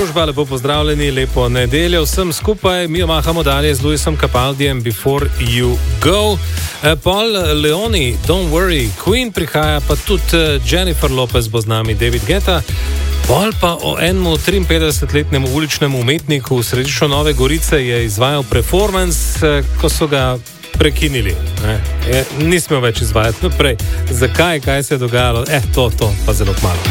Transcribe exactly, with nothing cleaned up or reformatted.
družba, lepo pozdravljeni, lepo nedeljo vsem skupaj. Mi omahamo dalje z Luisom Capaldijem Before You Go. Paul Leoni, Don't Worry, Queen prihaja, pa tudi Jennifer Lopez bo z nami, David Guetta. Pol pa o enemu triinpetdesetletnemu uličnemu umetniku v središču Nove Gorice je izvajal performance, ko so ga prekinili. Ne? Je, nismo več izvajati naprej. Zakaj, kaj se je dogajalo? Eh, to, to, pa zelo malo.